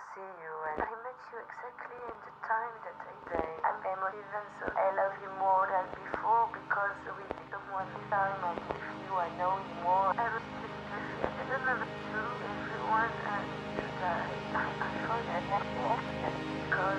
see you, and I met you exactly in the time that I say. I'm emotive, and so I love you more than before because we did someone time.